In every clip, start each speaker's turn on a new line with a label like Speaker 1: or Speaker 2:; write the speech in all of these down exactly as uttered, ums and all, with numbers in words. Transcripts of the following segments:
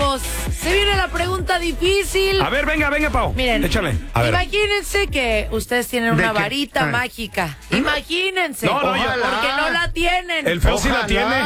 Speaker 1: amigos, se viene la pregunta difícil.
Speaker 2: A ver, venga, venga, Pau.
Speaker 1: Miren,
Speaker 2: échale. A ver.
Speaker 1: Imagínense que ustedes tienen una varita Ay. mágica. Imagínense.
Speaker 2: No, no,
Speaker 1: Ojalá. Porque no la tienen.
Speaker 2: El feo sí la tiene.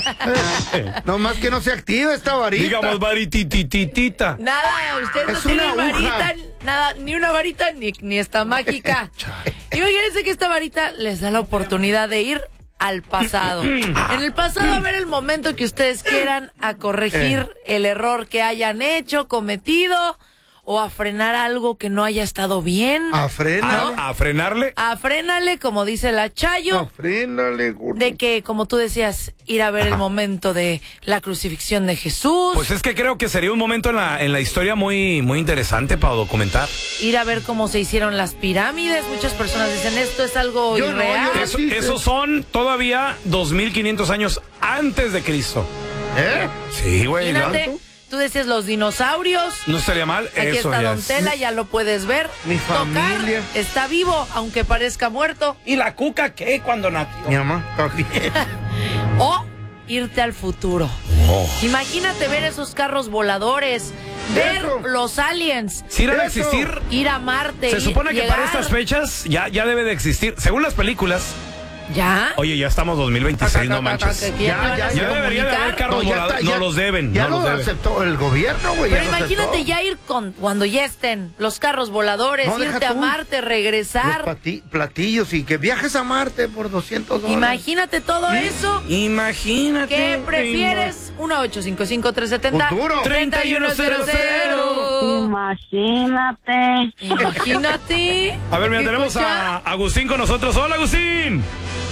Speaker 3: No más que no se active esta varita.
Speaker 2: Digamos varitititita.
Speaker 1: Nada, ustedes
Speaker 3: Es
Speaker 1: no tienen
Speaker 3: una aguja.
Speaker 1: varita, nada, ni una varita, ni, ni esta mágica. Imagínense que esta varita les da la oportunidad de ir al pasado. En el pasado, a ver el momento que ustedes quieran a corregir el error que hayan hecho, cometido, o a frenar algo que no haya estado bien.
Speaker 3: A frenarle.
Speaker 2: A, a frenarle.
Speaker 1: A frenarle, como dice la Chayo.
Speaker 3: A frenarle, gordo.
Speaker 1: De que, como tú decías, ir a ver Ajá. el momento de la crucifixión de Jesús.
Speaker 2: Pues es que creo que sería un momento en la, en la historia muy, muy interesante para documentar.
Speaker 1: Ir a ver cómo se hicieron las pirámides. Muchas personas dicen, esto es algo
Speaker 3: Yo
Speaker 1: irreal.
Speaker 3: no, yo
Speaker 2: Eso,
Speaker 3: sí,
Speaker 2: esos son todavía dos mil quinientos años antes de Cristo.
Speaker 3: ¿Eh?
Speaker 2: Sí, güey.
Speaker 1: Imagínate,
Speaker 2: ¿no?
Speaker 1: tú decías los dinosaurios.
Speaker 2: No estaría mal.
Speaker 1: Aquí
Speaker 2: Eso
Speaker 1: está
Speaker 2: ya
Speaker 1: Don
Speaker 2: es.
Speaker 1: Tela, ya lo puedes ver.
Speaker 3: Mi
Speaker 1: Tocar,
Speaker 3: familia.
Speaker 1: está vivo, aunque parezca muerto.
Speaker 2: ¿Y la cuca qué cuando nació?
Speaker 3: Mi mamá también.
Speaker 1: O irte al futuro.
Speaker 2: Oh.
Speaker 1: Imagínate ver esos carros voladores, ver
Speaker 3: Eso.
Speaker 1: los aliens,
Speaker 2: ¿Sí debe
Speaker 3: Eso.
Speaker 2: existir?
Speaker 1: ir a Marte.
Speaker 2: Se
Speaker 1: ir-
Speaker 2: supone que
Speaker 1: llegar.
Speaker 2: para estas fechas ya, ya debe de existir. Según las películas.
Speaker 1: ¿Ya?
Speaker 2: Oye, ya estamos dos mil veintiséis, no manches.
Speaker 1: Que ya,
Speaker 3: Ya,
Speaker 1: te van
Speaker 3: ya,
Speaker 1: a
Speaker 2: Ya debería de haber
Speaker 1: comunicar.
Speaker 2: carros
Speaker 3: No, ya
Speaker 2: voladores.
Speaker 3: está, ya-
Speaker 2: No los deben.
Speaker 3: Ya
Speaker 2: no
Speaker 3: lo
Speaker 2: los deben.
Speaker 3: aceptó el gobierno, güey.
Speaker 1: Pero
Speaker 3: ya lo
Speaker 1: imagínate
Speaker 3: aceptó.
Speaker 1: ya ir con, cuando ya estén los carros voladores,
Speaker 3: No, deja
Speaker 1: irte a
Speaker 3: tú.
Speaker 1: Marte,
Speaker 3: Los
Speaker 1: regresar.
Speaker 3: pati- platillos y que viajes a Marte por doscientos dólares.
Speaker 1: Imagínate todo eso.
Speaker 2: Imagínate.
Speaker 1: ¿Qué prefieres? uno ocho cinco cinco tres siete cero
Speaker 3: Futuro.
Speaker 1: treinta y uno cero cero.
Speaker 4: Imagínate.
Speaker 1: Imagínate.
Speaker 2: A ver, mira, tenemos
Speaker 1: Escucha.
Speaker 2: a Agustín con nosotros. Hola, Agustín.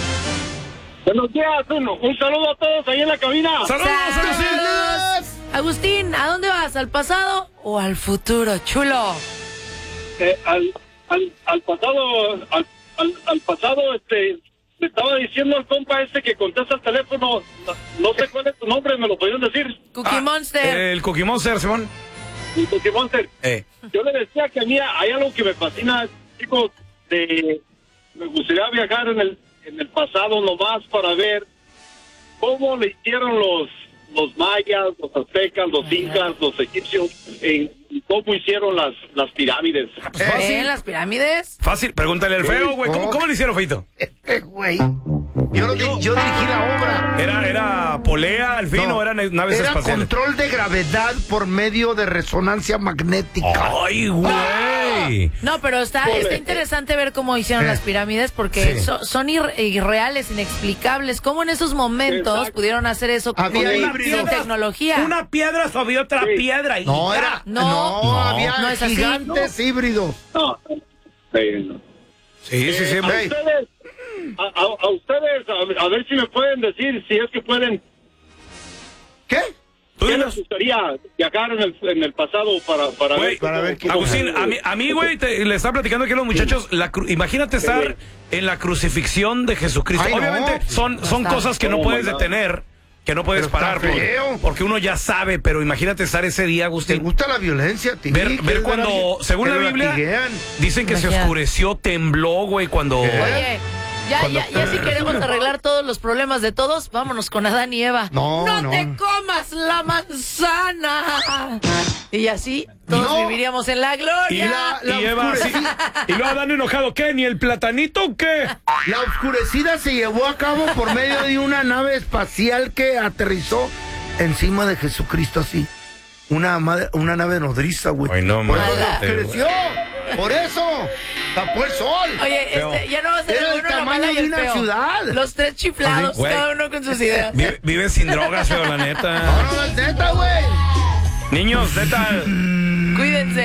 Speaker 5: Buenos días, uno. Un saludo a todos ahí en la cabina.
Speaker 2: Saludos, Agustín.
Speaker 1: Saludos. Agustín, ¿a dónde vas? ¿Al pasado o al futuro, chulo?
Speaker 5: Eh, al, al, al pasado, al, al, al pasado, este, me estaba diciendo el compa este que contesta el teléfono, no, no sé cuál es tu nombre, me lo podían decir.
Speaker 1: Cookie
Speaker 2: Ah,
Speaker 1: Monster.
Speaker 2: El Cookie Monster, Simón.
Speaker 5: Y Cookie Monster.
Speaker 2: Eh.
Speaker 5: Yo le decía que a mí hay algo que me fascina, chicos, de, me gustaría viajar en el, en el pasado nomás para ver cómo le hicieron los, los mayas, los aztecas, los incas, los egipcios, en cómo hicieron las, las pirámides.
Speaker 2: Pues
Speaker 1: ¿Eh?
Speaker 2: fácil.
Speaker 1: ¿Las pirámides?
Speaker 2: Fácil. Pregúntale al feo, güey. ¿Cómo, ¿Cómo le hicieron, feito?
Speaker 3: Eh, güey. Yo, lo di- yo dirigí la obra.
Speaker 2: Era, era polea, al fin,
Speaker 3: No,
Speaker 2: o eran naves
Speaker 3: Era
Speaker 2: espaciales.
Speaker 3: control de gravedad por medio de resonancia magnética.
Speaker 2: Ay, güey.
Speaker 1: No, pero está, está interesante ver cómo hicieron
Speaker 3: Eh.
Speaker 1: las pirámides porque
Speaker 3: Sí.
Speaker 1: so- son ir- irreales, inexplicables. ¿Cómo en esos momentos
Speaker 5: Exacto.
Speaker 1: pudieron hacer eso con-
Speaker 3: Había
Speaker 1: sin
Speaker 3: híbridos.
Speaker 1: tecnología?
Speaker 2: Una piedra sobre otra
Speaker 5: Sí.
Speaker 2: piedra. Y
Speaker 3: No,
Speaker 2: ya.
Speaker 3: era.
Speaker 1: No,
Speaker 3: No,
Speaker 1: no,
Speaker 3: había
Speaker 1: no es así.
Speaker 3: gigantes híbridos.
Speaker 5: No, eh,
Speaker 2: Sí, sí, sí.
Speaker 5: a
Speaker 3: Hey.
Speaker 5: ustedes, a, a- a ustedes, a, a ver si me pueden decir, si es que pueden,
Speaker 3: ¿Qué?
Speaker 2: Tú
Speaker 5: ¿qué
Speaker 2: dinos.
Speaker 5: les gustaría viajar en el, en el pasado para, para
Speaker 2: Güey,
Speaker 5: ver?
Speaker 3: para
Speaker 5: cómo-
Speaker 3: ver qué-
Speaker 5: cómo-
Speaker 2: Agustín, a mí, a mí, güey, te- le estaba platicando aquí a los muchachos, la cru- imagínate estar en la crucifixión de Jesucristo.
Speaker 3: Ay, no.
Speaker 2: Obviamente son, son
Speaker 1: está.
Speaker 2: cosas que no
Speaker 5: No,
Speaker 2: puedes
Speaker 5: mano.
Speaker 2: detener, que no puedes
Speaker 3: Pero está
Speaker 2: parar, porque,
Speaker 3: feo.
Speaker 2: porque uno ya sabe, pero imagínate estar ese día,
Speaker 3: ¿Te
Speaker 2: Agustín.
Speaker 3: gusta la violencia a ti?
Speaker 2: Ver,
Speaker 3: ¿Quieres
Speaker 2: ver
Speaker 3: ver a
Speaker 2: cuando,
Speaker 3: alguien
Speaker 2: según
Speaker 3: que
Speaker 2: la
Speaker 3: lo
Speaker 2: Biblia,
Speaker 3: latiguean?
Speaker 2: dicen que se
Speaker 1: Imagínate.
Speaker 2: oscureció, tembló, güey, cuando...
Speaker 3: ¿Qué?
Speaker 1: Oye, ya,
Speaker 2: Cuando-
Speaker 1: ya, ya si queremos arreglar todos los problemas de todos, vámonos con Adán y Eva.
Speaker 3: No, no.
Speaker 1: te comas la manzana. Y así todos
Speaker 3: No.
Speaker 1: viviríamos en la gloria.
Speaker 3: Y la-
Speaker 2: Y Eva, sí. Y luego Adán enojado, ¿qué? ¿Ni el platanito o qué?
Speaker 3: La oscurecida se llevó a cabo por medio de una nave espacial que aterrizó encima de Jesucristo así. Una, madre- una nave nodriza, güey.
Speaker 2: Ay, no,
Speaker 3: Por eso
Speaker 2: madre,
Speaker 3: se oscureció. Por eso. Tapó el sol.
Speaker 1: Oye,
Speaker 2: Feo.
Speaker 1: este, ya no va a ser
Speaker 3: Era
Speaker 1: el
Speaker 3: el
Speaker 1: bueno, la
Speaker 3: tamaño
Speaker 1: mala y
Speaker 3: de
Speaker 1: el
Speaker 3: una
Speaker 1: feo.
Speaker 3: ciudad.
Speaker 1: Los tres chiflados,
Speaker 2: Güey.
Speaker 1: cada uno con sus ideas.
Speaker 2: Vive, vive sin drogas, feo, la neta.
Speaker 3: No, no, es neta, güey.
Speaker 2: Niños, neta...
Speaker 1: Cuídense.